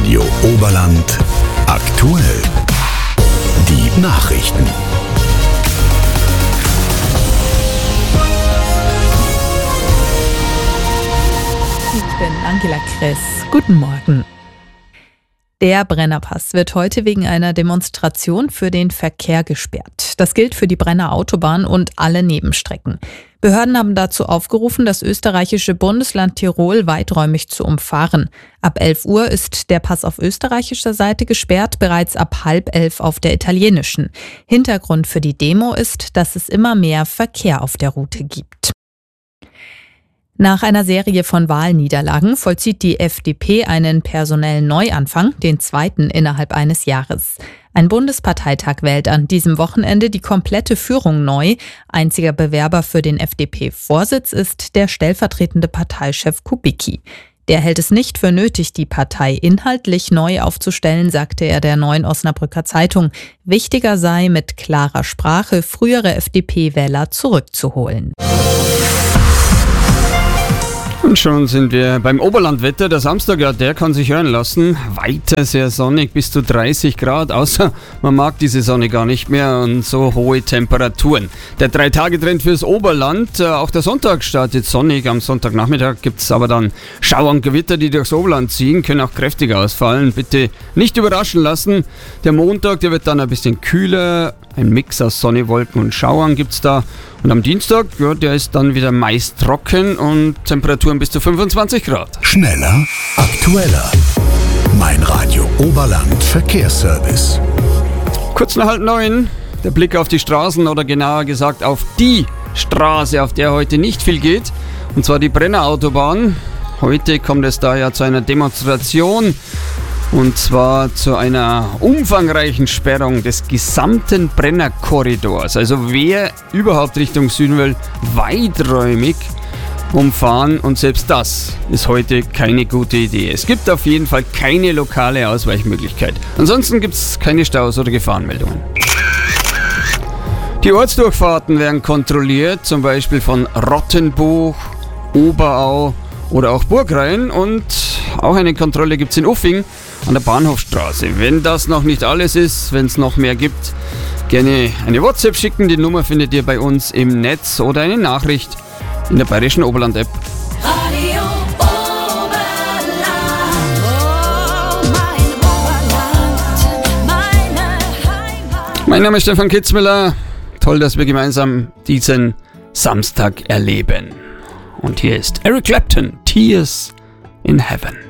Radio Oberland aktuell. Die Nachrichten. Ich bin Angela Kress. Guten Morgen. Der Brennerpass wird heute wegen einer Demonstration für den Verkehr gesperrt. Das gilt für die Brenner Autobahn und alle Nebenstrecken. Behörden haben dazu aufgerufen, das österreichische Bundesland Tirol weiträumig zu umfahren. Ab 11 Uhr ist der Pass auf österreichischer Seite gesperrt, bereits ab 10:30 auf der italienischen. Hintergrund für die Demo ist, dass es immer mehr Verkehr auf der Route gibt. Nach einer Serie von Wahlniederlagen vollzieht die FDP einen personellen Neuanfang, den zweiten innerhalb eines Jahres. Ein Bundesparteitag wählt an diesem Wochenende die komplette Führung neu. Einziger Bewerber für den FDP-Vorsitz ist der stellvertretende Parteichef Kubicki. Der hält es nicht für nötig, die Partei inhaltlich neu aufzustellen, sagte er der Neuen Osnabrücker Zeitung. Wichtiger sei, mit klarer Sprache frühere FDP-Wähler zurückzuholen. Und schon sind wir beim Oberlandwetter. Der Samstag, ja, der kann sich hören lassen. Weiter sehr sonnig, bis zu 30 Grad, außer man mag diese Sonne gar nicht mehr und so hohe Temperaturen. Der 3-Tage-Trend fürs Oberland, auch der Sonntag startet sonnig. Am Sonntagnachmittag gibt es aber dann Schauer und Gewitter, die durchs Oberland ziehen, können auch kräftig ausfallen. Bitte nicht überraschen lassen. Der Montag, der wird dann ein bisschen kühler. Ein Mix aus Sonne, Wolken und Schauern gibt es da. Und am Dienstag, ja, der ist dann wieder meist trocken und Temperaturen bis zu 25 Grad. Schneller, aktueller. Mein Radio Oberland Verkehrsservice. Kurz nach 8:30, der Blick auf die Straßen oder genauer gesagt auf die Straße, auf der heute nicht viel geht. Und zwar die Brenner Autobahn. Heute kommt es da ja zu einer Demonstration. Und zwar zu einer umfangreichen Sperrung des gesamten Brennerkorridors. Also wer überhaupt Richtung Süden will, weiträumig umfahren. Und selbst das ist heute keine gute Idee. Es gibt auf jeden Fall keine lokale Ausweichmöglichkeit. Ansonsten gibt es keine Staus oder Gefahrenmeldungen. Die Ortsdurchfahrten werden kontrolliert, zum Beispiel von Rottenbuch, Oberau oder auch Burgrein. Und auch eine Kontrolle gibt es in Uffing an der Bahnhofstraße. Wenn das noch nicht alles ist, wenn es noch mehr gibt, gerne eine WhatsApp schicken. Die Nummer findet ihr bei uns im Netz oder eine Nachricht in der Bayerischen Oberland-App. Radio Oberland, oh, meine Heimat. Mein Name ist Stefan Kitzmüller. Toll, dass wir gemeinsam diesen Samstag erleben. Und hier ist Eric Clapton, Tears in Heaven.